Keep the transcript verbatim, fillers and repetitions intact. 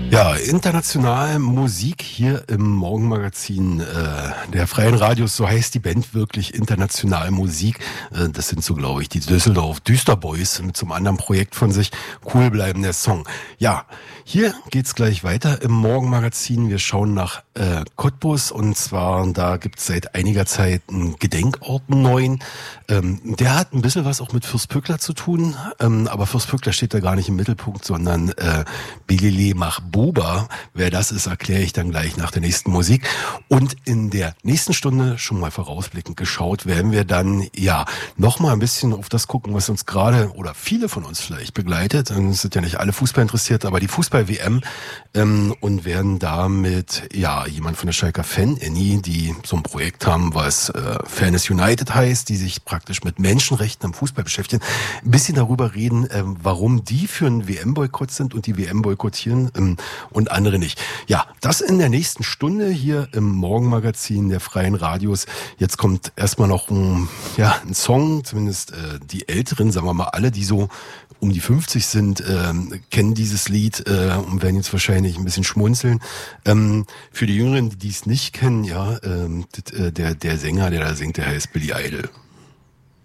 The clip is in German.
Ja, international Musik hier im Morgenmagazin äh, der Freien Radios, so heißt die Band wirklich, international Musik. Äh, das sind so, glaube ich, die Düsseldorf Düsterboys mit so einem anderen Projekt von sich. Cool bleiben der Song. Ja, hier geht's gleich weiter im Morgenmagazin. Wir schauen nach äh, Cottbus und zwar, da gibt's seit einiger Zeit einen Gedenkort, einen neuen. Ähm, der hat ein bisschen was auch mit Fürst Pückler zu tun, ähm, aber Fürst Pückler steht da gar nicht im Mittelpunkt, sondern äh, Bilili Mahbuba. Wer das ist, erkläre ich dann gleich nach der nächsten Musik. Und in der nächsten Stunde, schon mal vorausblickend geschaut, werden wir dann ja noch mal ein bisschen auf das gucken, was uns gerade oder viele von uns vielleicht begleitet. Es sind ja nicht alle Fußball interessiert, aber die Fußball-W M ähm, und werden damit ja jemand von der Schalker Fan-Annie, die so ein Projekt haben, was äh, Fairness United heißt, die sich praktisch mit Menschenrechten am Fußball beschäftigen, ein bisschen darüber reden, äh, warum die für einen W M-Boykott sind und die W M boykottieren ähm, und andere nicht. Ja, das in der nächsten Stunde hier im Morgenmagazin der Freien Radios. Jetzt kommt erstmal noch ein, ja, ein Song, zumindest äh, die Älteren, sagen wir mal alle, die so um die fünfzig sind, äh, kennen dieses Lied äh, und werden jetzt wahrscheinlich ein bisschen schmunzeln. Ähm, für die Jüngeren, die es nicht kennen, ja, äh, der, der Sänger, der da singt, der heißt Billy Idol.